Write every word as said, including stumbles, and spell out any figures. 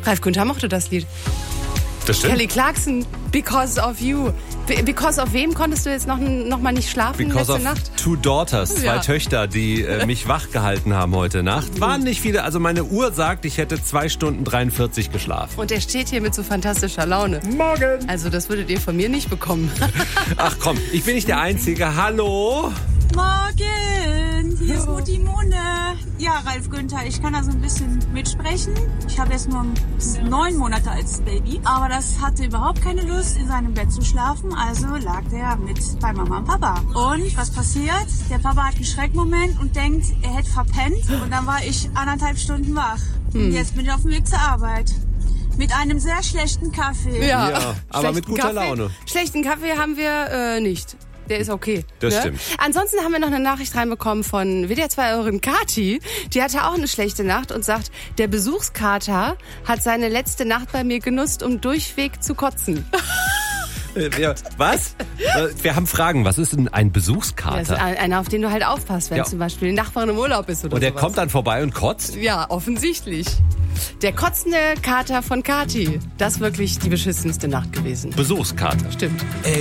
Ralf Günther mochte das Lied. Das stimmt. Kelly Clarkson, Because of You. Be- Because of wem konntest du jetzt noch, noch mal nicht schlafen Because letzte of Nacht? two daughters, zwei Ja. Töchter, die äh, mich wach gehalten haben heute Nacht. Waren nicht viele, also meine Uhr sagt, ich hätte zwei Stunden dreiundvierzig geschlafen. Und er steht hier mit so fantastischer Laune. Morgen. Also das würdet ihr von mir nicht bekommen. Ach komm, ich bin nicht der Einzige. Hallo? Morgen, hier ist Mutti Mone. Ja, Ralf Günther, ich kann da so ein bisschen mitsprechen. Ich habe jetzt nur neun Monate als Baby, aber das hatte überhaupt keine Lust, in seinem Bett zu schlafen, also lag der mit bei Mama und Papa. Und was passiert? Der Papa hat einen Schreckmoment und denkt, er hätte verpennt und dann war ich anderthalb Stunden wach. Hm. Und jetzt bin ich auf dem Weg zur Arbeit. Mit einem sehr schlechten Kaffee. Ja, aber Schlechten mit guter Kaffee, Laune. Schlechten Kaffee haben wir äh, nicht. Der ist okay. Das ne? stimmt. Ansonsten haben wir noch eine Nachricht reinbekommen von W D R zwei-Hörerin Kati. Die hatte auch eine schlechte Nacht und sagt, der Besuchskater hat seine letzte Nacht bei mir genutzt, um durchweg zu kotzen. Äh, ja, was? Äh, Wir haben Fragen. Was ist denn ein Das ist Besuchskater? ein- einer, auf den du halt aufpasst, wenn Ja. zum Beispiel die Nachbarin im Urlaub ist oder Und der sowas. kommt dann vorbei und kotzt? Ja, offensichtlich. Der kotzende Kater von Kati. Das ist wirklich die beschissenste Nacht gewesen. Besuchskater. Stimmt.